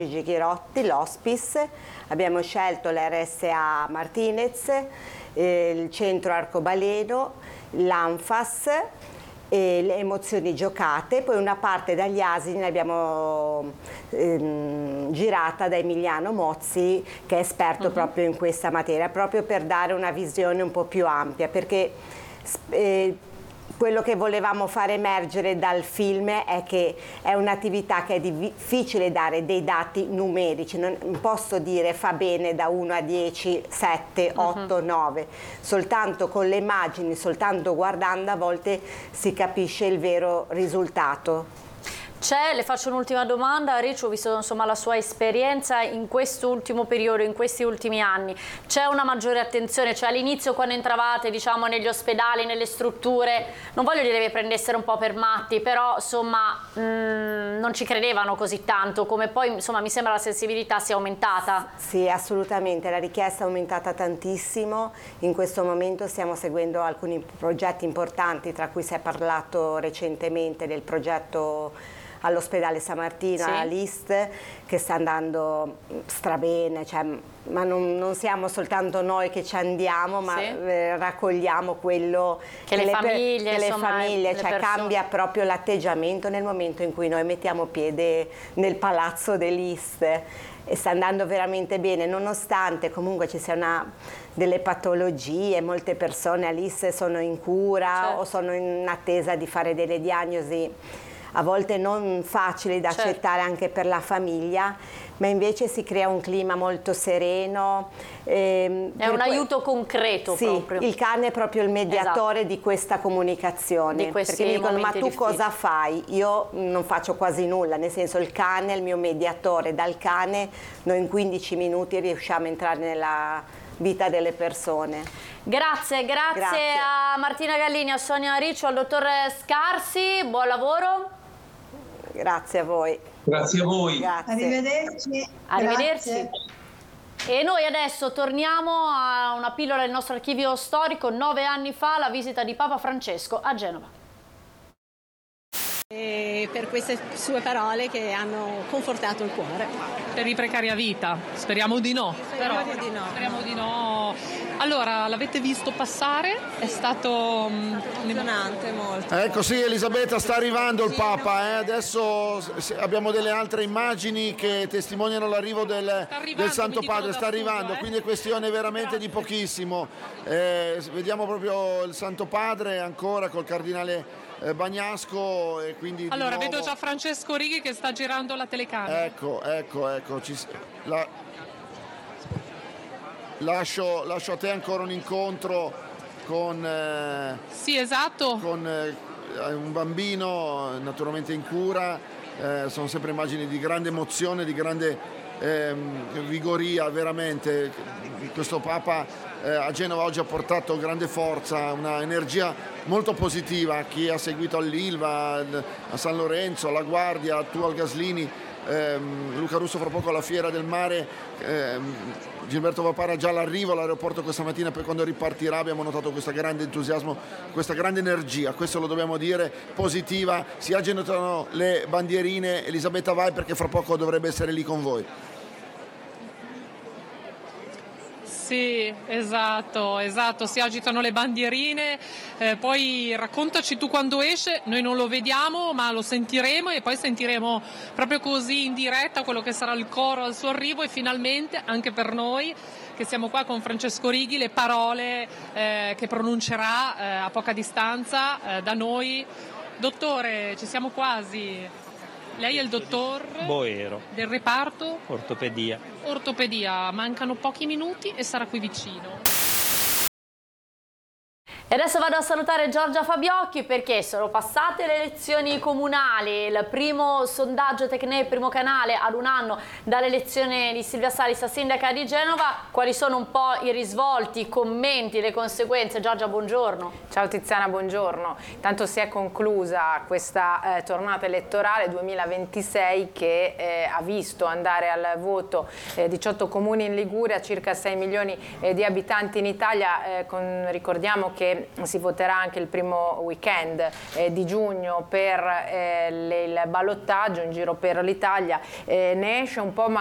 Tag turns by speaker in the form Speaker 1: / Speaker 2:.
Speaker 1: Ghirotti, l'Hospice, abbiamo scelto l'RSA Martinez, il Centro Arcobaleno, l'Anfas, e le emozioni giocate, poi una parte dagli asini l'abbiamo girata da Emiliano Mozzi, che è esperto proprio in questa materia, proprio per dare una visione un po' più ampia, perché quello che volevamo far emergere dal film è che è un'attività che è difficile dare dei dati numerici, non posso dire fa bene da 1 a 10, 7, 8, 9, soltanto con le immagini, soltanto guardando a volte si capisce il vero risultato.
Speaker 2: Le faccio un'ultima domanda, Riccio, visto insomma la sua esperienza in quest'ultimo periodo, in questi ultimi anni, c'è una maggiore attenzione? Cioè all'inizio quando entravate diciamo negli ospedali, nelle strutture, non voglio dire che prendessero un po' per matti, però insomma non ci credevano così tanto, come poi insomma mi sembra la sensibilità sia aumentata.
Speaker 1: Sì, assolutamente, la richiesta è aumentata tantissimo, in questo momento stiamo seguendo alcuni progetti importanti, tra cui si è parlato recentemente del progetto all'ospedale San Martino, all'Ist, che sta andando strabene, cioè, ma non siamo soltanto noi che ci andiamo, ma raccogliamo quello che le famiglie, cioè cambia proprio l'atteggiamento nel momento in cui noi mettiamo piede nel palazzo dell'Ist. E sta andando veramente bene, nonostante comunque ci siano delle patologie, molte persone all'Ist sono in cura o sono in attesa di fare delle diagnosi a volte non facili da accettare anche per la famiglia, ma invece si crea un clima molto sereno.
Speaker 2: È un aiuto concreto proprio.
Speaker 1: Il cane è proprio il mediatore di questa comunicazione, perché mi dicono ma tu cosa fai? Io non faccio quasi nulla, nel senso il cane è il mio mediatore, dal cane noi in 15 minuti riusciamo a entrare nella vita delle persone.
Speaker 2: Grazie a Martina Gallini, a Sonia Riccio, al dottor Scarsi, buon lavoro.
Speaker 1: Grazie a voi.
Speaker 3: Grazie a voi.
Speaker 1: Grazie.
Speaker 4: Arrivederci.
Speaker 2: Arrivederci.
Speaker 4: Grazie.
Speaker 2: E noi adesso torniamo a una pillola del nostro archivio storico. 9 anni fa la visita di Papa Francesco a Genova.
Speaker 5: E per queste sue parole che hanno confortato il cuore.
Speaker 6: Per i precari a vita? Speriamo di no. Speriamo di no. Allora, l'avete visto passare? È stato
Speaker 5: emozionante molto.
Speaker 7: Ecco sì, Elisabetta, sta arrivando il Papa. Adesso abbiamo delle altre immagini che testimoniano l'arrivo del Santo Padre. Sta arrivando, quindi è questione veramente di pochissimo. Vediamo proprio il Santo Padre ancora col cardinale Bagnasco, e quindi
Speaker 6: allora vedo già Francesco Righi che sta girando la telecamera.
Speaker 7: Ecco. Lascio a te ancora un incontro con
Speaker 6: sì, esatto,
Speaker 7: con un bambino naturalmente in cura. Sono sempre immagini di grande emozione, di grande vigoria, veramente. Questo Papa a Genova oggi ha portato grande forza, una energia molto positiva. Chi ha seguito all'Ilva, a San Lorenzo, alla Guardia, tu al Gaslini, Luca Russo fra poco alla Fiera del Mare, Gilberto Vapara già all'arrivo all'aeroporto questa mattina, poi quando ripartirà abbiamo notato questo grande entusiasmo, questa grande energia, questo lo dobbiamo dire, positiva. Si agitano le bandierine. Elisabetta, vai, perché fra poco dovrebbe essere lì con voi.
Speaker 6: Sì, esatto, si agitano le bandierine, poi raccontaci tu quando esce, noi non lo vediamo ma lo sentiremo, e poi sentiremo proprio così in diretta quello che sarà il coro al suo arrivo, e finalmente anche per noi che siamo qua con Francesco Righi le parole che pronuncerà a poca distanza da noi. Dottore, ci siamo quasi. Lei è il dottor
Speaker 8: Boero
Speaker 6: del reparto
Speaker 8: ortopedia.
Speaker 6: Mancano pochi minuti e sarà qui vicino.
Speaker 2: E adesso vado a salutare Giorgia Fabiocchi, perché sono passate le elezioni comunali, il primo sondaggio Tecne, primo canale ad un anno dall'elezione di Silvia Salis a sindaca di Genova. Quali sono un po' i risvolti, i commenti, le conseguenze? Giorgia, buongiorno.
Speaker 9: Ciao Tiziana, buongiorno. Intanto si è conclusa questa tornata elettorale 2026 che ha visto andare al voto 18 comuni in Liguria, circa 6 milioni di abitanti in Italia. Ricordiamo che che si voterà anche il primo weekend di giugno per il ballottaggio in giro per l'Italia, ne esce un po'